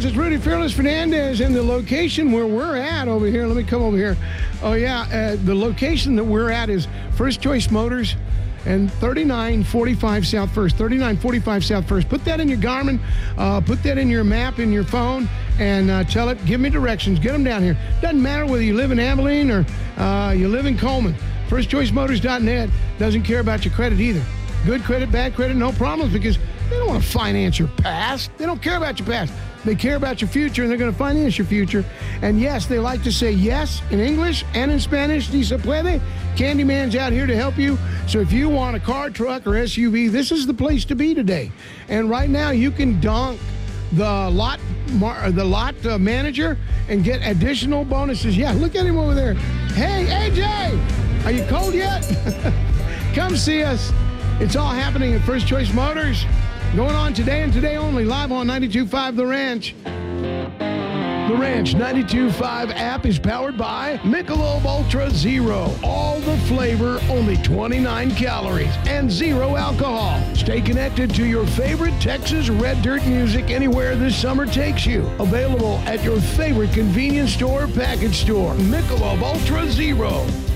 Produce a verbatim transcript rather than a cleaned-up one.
friends. It's Rudy Fearless Fernandez, and the location where we're at over here. Let me come over here. Oh, yeah. Uh, the location that we're at is First Choice Motors and thirty-nine forty-five South First. thirty-nine forty-five South First. Put that in your Garmin. Uh, put that in your map in your phone, and uh, tell it, give me directions. Get them down here. Doesn't matter whether you live in Abilene or uh, you live in Coleman. first choice motors dot net doesn't care about your credit either. Good credit, bad credit, no problems, because they don't want to finance your past. They don't care about your past. They care about your future, and they're going to finance your future. And yes, they like to say yes in English and in Spanish. Si se puede. Candyman's out here to help you. So if you want a car, truck, or S U V, this is the place to be today. And right now, you can dunk the lot mar- the lot uh, manager and get additional bonuses. Yeah, look at him over there. Hey, A J, are you cold yet? Come see us. It's all happening at First Choice Motors. Going on today and today only, live on ninety-two point five The Ranch. The Ranch ninety-two point five app is powered by Michelob Ultra Zero. All the flavor, only twenty-nine calories, and zero alcohol. Stay connected to your favorite Texas Red Dirt music anywhere this summer takes you. Available at your favorite convenience store or package store. Michelob Ultra Zero.